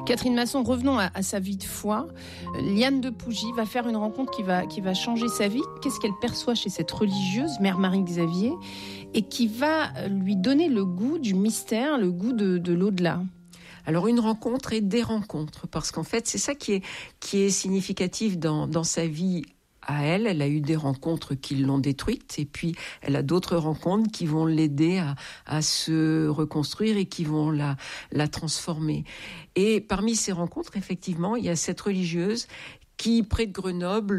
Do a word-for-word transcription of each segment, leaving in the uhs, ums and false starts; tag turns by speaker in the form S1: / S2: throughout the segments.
S1: Catherine Masson, revenons à, à sa vie de foi. Liane de Pougy va faire une rencontre qui va, qui va changer sa vie. Qu'est-ce qu'elle perçoit chez cette religieuse, Mère Marie-Xavier, et qui va lui donner le goût du mystère, le goût de, de l'au-delà?
S2: Alors une rencontre et des rencontres, parce qu'en fait c'est ça qui est, qui est significatif dans, dans sa vie à elle. Elle a eu des rencontres qui l'ont détruite, et puis elle a d'autres rencontres qui vont l'aider à, à se reconstruire et qui vont la, la transformer. Et parmi ces rencontres, effectivement, il y a cette religieuse qui, près de Grenoble,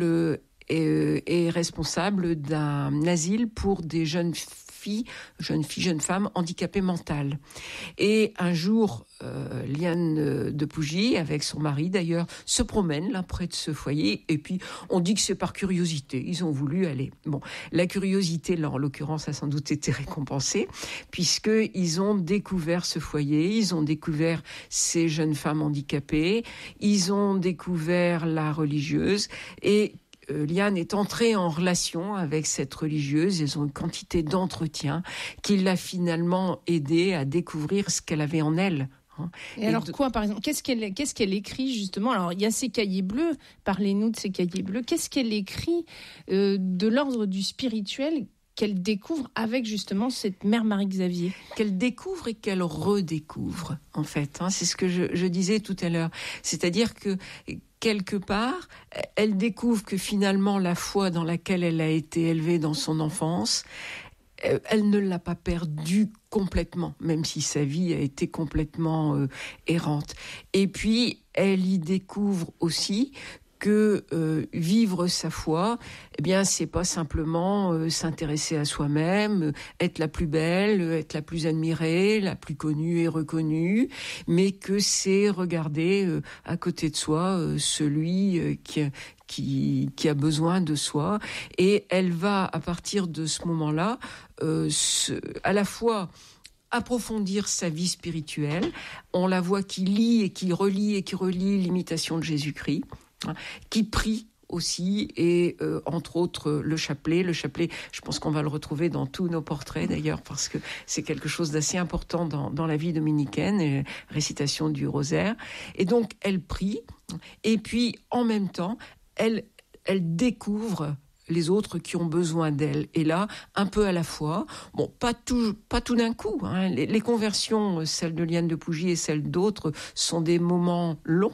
S2: est, est responsable d'un asile pour des jeunes filles, jeunes filles, jeunes femmes handicapées mentales. Et un jour, euh, Liane de Pougy, avec son mari d'ailleurs, se promène là près de ce foyer, et puis on dit que c'est par curiosité, ils ont voulu aller. Bon, la curiosité, là en l'occurrence, a sans doute été récompensée, puisqu'ils ont découvert ce foyer, ils ont découvert ces jeunes femmes handicapées, ils ont découvert la religieuse, et Liane est entrée en relation avec cette religieuse. Ils ont une quantité d'entretiens qui l'a finalement aidée à découvrir ce qu'elle avait en elle.
S1: Et, et alors de... quoi, par exemple, qu'est-ce qu'elle, qu'est-ce qu'elle écrit justement? Alors il y a ces cahiers bleus, parlez-nous de ces cahiers bleus. Qu'est-ce qu'elle écrit euh, de l'ordre du spirituel qu'elle découvre avec justement cette Mère Marie-Xavier?
S2: Qu'elle découvre et qu'elle redécouvre, en fait. Hein, c'est ce que je, je disais tout à l'heure. C'est-à-dire que quelque part, elle découvre que finalement la foi dans laquelle elle a été élevée dans son enfance, elle ne l'a pas perdue complètement, même si sa vie a été complètement euh, errante. Et puis, elle y découvre aussi que euh, vivre sa foi, eh bien, c'est pas simplement euh, s'intéresser à soi-même, euh, être la plus belle, euh, être la plus admirée, la plus connue et reconnue, mais que c'est regarder euh, à côté de soi euh, celui euh, qui qui qui a besoin de soi, et elle va à partir de ce moment-là euh, se, à la fois approfondir sa vie spirituelle. On la voit qui lit et qui relit et qui relit l'imitation de Jésus-Christ, qui prie aussi, et euh, entre autres le chapelet. Le chapelet, je pense qu'on va le retrouver dans tous nos portraits d'ailleurs, parce que c'est quelque chose d'assez important dans, dans la vie dominicaine, et récitation du rosaire. Et donc elle prie, et puis en même temps, elle, elle découvre les autres qui ont besoin d'elle. Et là, un peu à la fois, bon, pas tout, pas tout d'un coup, hein. Les, les conversions, celles de Liane de Pougy et celles d'autres, sont des moments longs.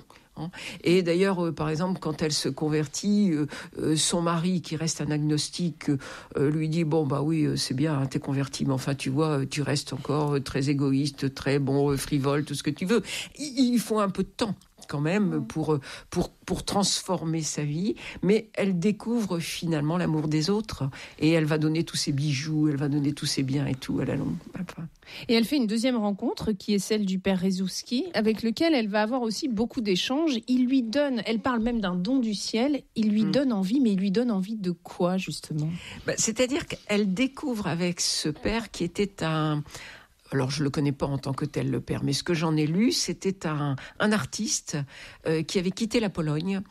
S2: Et d'ailleurs, euh, par exemple, quand elle se convertit, euh, euh, son mari, qui reste un agnostique, euh, lui dit « Bon, bah oui, euh, c'est bien, hein, t'es converti, mais enfin, tu vois, tu restes encore euh, très égoïste, très bon, euh, frivole, tout ce que tu veux. » Il, il faut un peu de temps quand même pour, pour, pour transformer sa vie, mais elle découvre finalement l'amour des autres, et elle va donner tous ses bijoux, elle va donner tous ses biens et tout à la longue. Enfin.
S1: Et elle fait une deuxième rencontre qui est celle du père Rezouski, avec lequel elle va avoir aussi beaucoup d'échanges. Il lui donne, elle parle même d'un don du ciel, il lui mmh. donne envie, mais il lui donne envie de quoi justement? Bah,
S2: c'est-à-dire qu'elle découvre avec ce père qui était un... Alors, je le connais pas en tant que tel, le père, mais ce que j'en ai lu, c'était un, un artiste euh, qui avait quitté la Pologne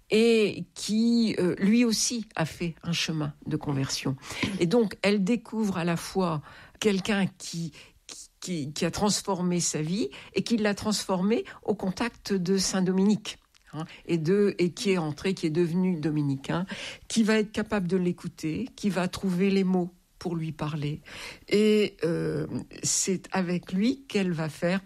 S2: et qui, euh, lui aussi, a fait un chemin de conversion. Et donc, elle découvre à la fois quelqu'un qui, qui, qui a transformé sa vie et qui l'a transformé au contact de Saint-Dominique. Hein, et, de, et qui est entré, qui est devenu dominicain, qui va être capable de l'écouter, qui va trouver les mots pour lui parler. Et euh, c'est avec lui qu'elle va faire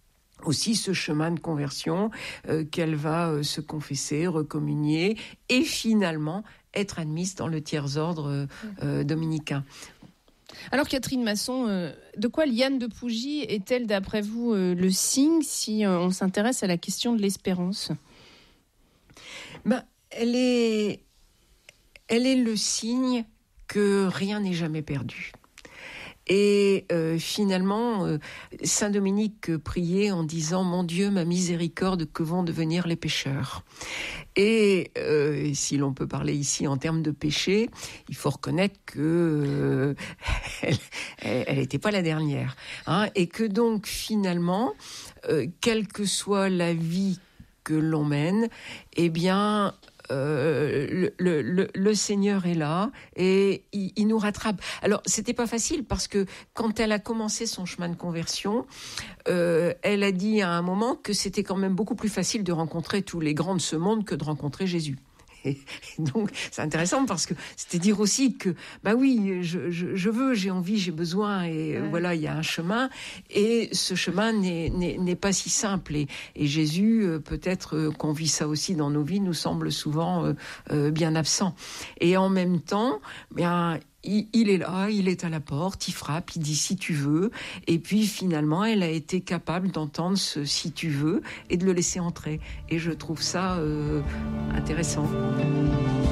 S2: aussi ce chemin de conversion, euh, qu'elle va euh, se confesser, recommunier, et finalement être admise dans le tiers-ordre euh, dominicain.
S1: Alors Catherine Masson, euh, de quoi Liane de Pougy est-elle d'après vous euh, le signe, si euh, on s'intéresse à la question de l'espérance?
S2: Ben, elle est, elle est le signe que rien n'est jamais perdu. Et euh, finalement, euh, Saint Dominique priait en disant « Mon Dieu, ma miséricorde, que vont devenir les pécheurs ?» Et euh, si l'on peut parler ici en termes de péché, il faut reconnaître que euh, elle n'était pas la dernière, hein, et que donc finalement, euh, quelle que soit la vie que l'on mène, eh bien, euh, le, le, le Seigneur est là et il, il nous rattrape. Alors, c'était pas facile parce que quand elle a commencé son chemin de conversion, euh, elle a dit à un moment que c'était quand même beaucoup plus facile de rencontrer tous les grands de ce monde que de rencontrer Jésus. Et donc, c'est intéressant parce que c'était dire aussi que, bah oui, je, je, je veux, j'ai envie, j'ai besoin, et ouais. Voilà, il y a un chemin, et ce chemin n'est, n'est, n'est pas si simple. Et, et Jésus, peut-être qu'on vit ça aussi dans nos vies, nous semble souvent euh, euh, bien absent. Et en même temps, bien, Il, il est là, il est à la porte, il frappe, il dit si tu veux. Et puis finalement, elle a été capable d'entendre ce si tu veux et de le laisser entrer. Et je trouve ça euh, intéressant.